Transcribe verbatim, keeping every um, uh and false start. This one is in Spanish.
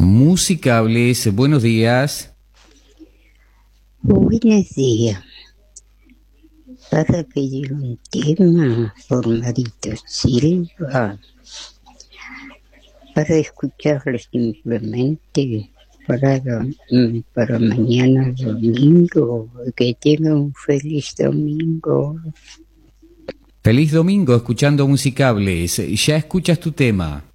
Musicables. Buenos días. Buenos días. Para pedir un tema por Marito Silva, para escucharlo simplemente para, para mañana domingo. Que tenga un feliz domingo. Feliz domingo escuchando Musicables. Ya escuchas tu tema.